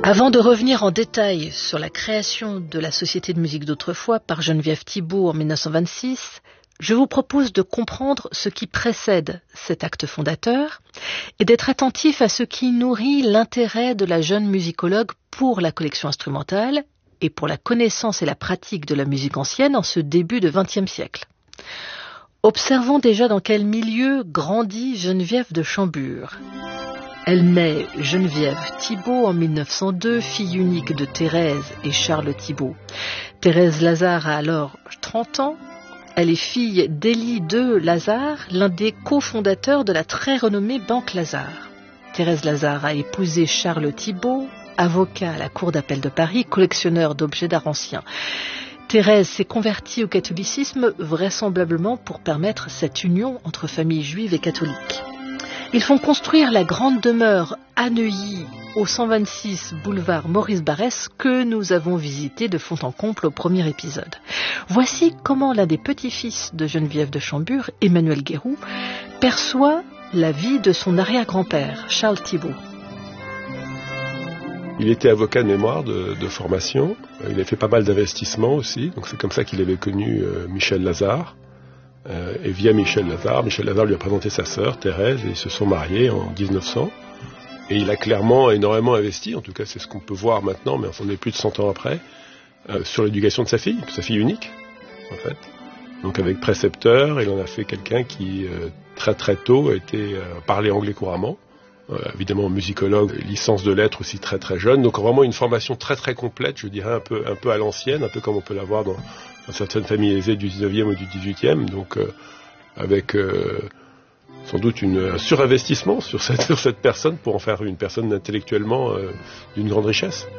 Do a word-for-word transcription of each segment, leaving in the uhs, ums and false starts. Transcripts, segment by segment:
Avant de revenir en détail sur la création de la Société de musique d'autrefois par Geneviève Thibault en mille neuf cent vingt-six, je vous propose de comprendre ce qui précède cet acte fondateur et d'être attentif à ce qui nourrit l'intérêt de la jeune musicologue pour la collection instrumentale et pour la connaissance et la pratique de la musique ancienne en ce début de vingtième siècle. Observons déjà dans quel milieu grandit Geneviève de Chambure. Elle naît Geneviève Thibault en mille neuf cent deux, fille unique de Thérèse et Charles Thibault. Thérèse Lazare a alors trente ans. Elle est fille d'Élie de Lazare, l'un des cofondateurs de la très renommée Banque Lazare. Thérèse Lazare a épousé Charles Thibault, avocat à la Cour d'appel de Paris, collectionneur d'objets d'art anciens. Thérèse s'est convertie au catholicisme vraisemblablement pour permettre cette union entre familles juives et catholiques. Ils font construire la grande demeure à Neuilly, au cent vingt-six boulevard Maurice Barrès, que nous avons visité de fond en comble au premier épisode. Voici comment l'un des petits-fils de Geneviève de Chambure, Emmanuel Guéroux, perçoit la vie de son arrière-grand-père, Charles Thibault. Il était avocat de mémoire de, de formation. Il a fait pas mal d'investissements aussi, donc c'est comme ça qu'il avait connu euh, Michel Lazare. Euh, et via Michel Lazare, Michel Lazare lui a présenté sa sœur, Thérèse, et ils se sont mariés en dix-neuf cents. Et il a clairement énormément investi, en tout cas c'est ce qu'on peut voir maintenant, mais on est plus de cent ans après, euh, sur l'éducation de sa fille, sa fille unique, en fait. Donc avec précepteur, il en a fait quelqu'un qui, euh, très très tôt, a été euh, parlé anglais couramment. Euh, évidemment musicologue, licence de lettres aussi très très jeune, donc vraiment une formation très très complète, je dirais un peu, un peu à l'ancienne, un peu comme on peut l'avoir dans, dans certaines familles aisées du dix-neuvième ou du dix-huitième, donc euh, avec euh, sans doute une, un surinvestissement sur cette, sur cette personne pour en faire une personne intellectuellement euh, d'une grande richesse.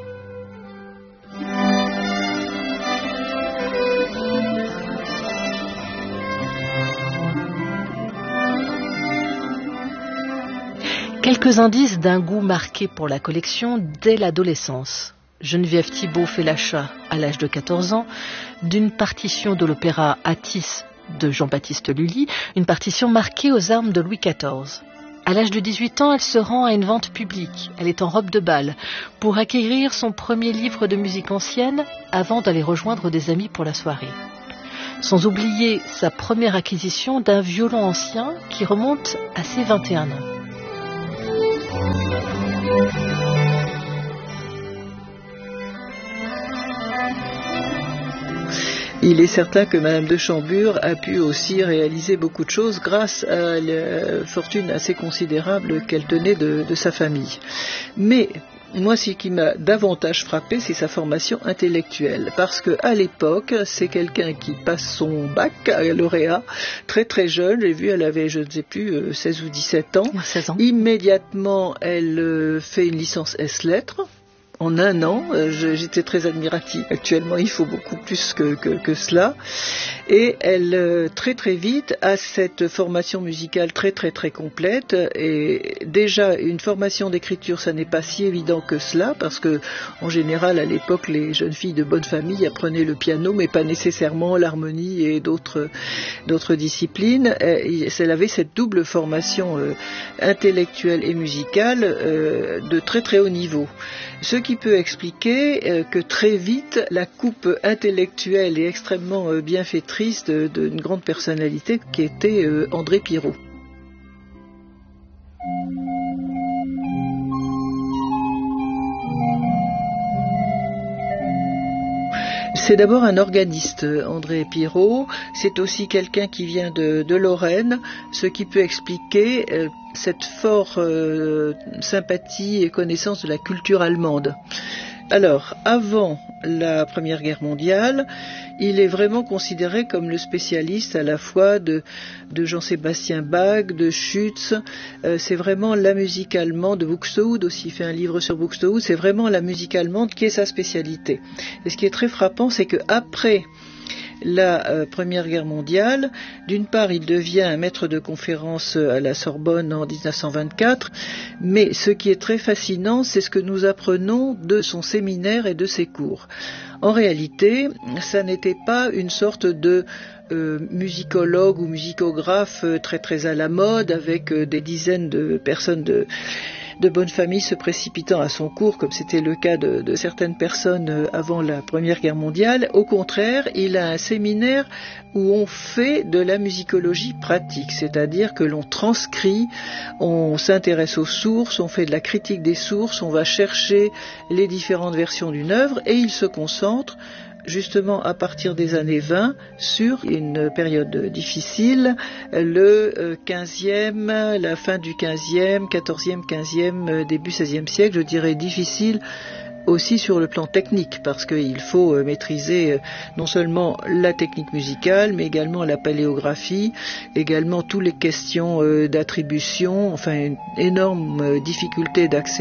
Quelques indices d'un goût marqué pour la collection dès l'adolescence. Geneviève Thibault fait l'achat, à l'âge de quatorze ans, d'une partition de l'opéra Attis de Jean-Baptiste Lully, une partition marquée aux armes de Louis quatorze. À l'âge de dix-huit ans, elle se rend à une vente publique. Elle est en robe de bal pour acquérir son premier livre de musique ancienne avant d'aller rejoindre des amis pour la soirée. Sans oublier sa première acquisition d'un violon ancien qui remonte à ses vingt et un ans. Il est certain que Madame de Chambure a pu aussi réaliser beaucoup de choses grâce à la fortune assez considérable qu'elle tenait de, de sa famille. Mais moi, ce qui m'a davantage frappé, c'est sa formation intellectuelle, parce que à l'époque, c'est quelqu'un qui passe son bac, lauréat, très très jeune. J'ai vu, elle avait, je ne sais plus, seize ou dix-sept ans. seize ans. Immédiatement, elle fait une licence ès-lettres. En un an, je, j'étais très admirative. Actuellement, il faut beaucoup plus que, que, que cela. Et elle, très très vite, a cette formation musicale très très très complète. Et déjà, une formation d'écriture, ça n'est pas si évident que cela, parce que, en général, à l'époque, les jeunes filles de bonne famille apprenaient le piano, mais pas nécessairement l'harmonie et d'autres, d'autres disciplines. Et elle avait cette double formation euh, intellectuelle et musicale euh, de très très haut niveau. Ce qui peut expliquer euh, que très vite, la coupe intellectuelle et extrêmement euh, bienfaitrice de, d'une grande personnalité qui était euh, André Pirot. C'est d'abord un organiste, André Pirot. C'est aussi quelqu'un qui vient de, de Lorraine, ce qui peut expliquer euh, cette forte euh, sympathie et connaissance de la culture allemande. Alors, avant la Première Guerre mondiale, il est vraiment considéré comme le spécialiste à la fois de, de Jean-Sébastien Bach, de Schütz. Euh, c'est vraiment la musique allemande, de Buxtehude aussi, il fait un livre sur Buxtehude. C'est vraiment la musique allemande qui est sa spécialité. Et ce qui est très frappant, c'est qu'après la euh, Première Guerre mondiale, d'une part, il devient un maître de conférence à la Sorbonne en dix-neuf cent vingt-quatre, mais ce qui est très fascinant, c'est ce que nous apprenons de son séminaire et de ses cours. En réalité, ça n'était pas une sorte de euh, musicologue ou musicographe euh, très très à la mode, avec euh, des dizaines de personnes de de bonne famille se précipitant à son cours, comme c'était le cas de, de certaines personnes avant la Première Guerre mondiale. Au contraire, il a un séminaire où on fait de la musicologie pratique, c'est-à-dire que l'on transcrit, on s'intéresse aux sources, on fait de la critique des sources, on va chercher les différentes versions d'une œuvre, et il se concentre justement à partir des années vingt sur une période difficile, le quinzième, la fin du quinzième, quatorzième, quinzième, début seizième siècle, je dirais difficile aussi sur le plan technique, parce qu'il faut maîtriser non seulement la technique musicale, mais également la paléographie, également toutes les questions d'attribution, enfin une énorme difficulté d'accès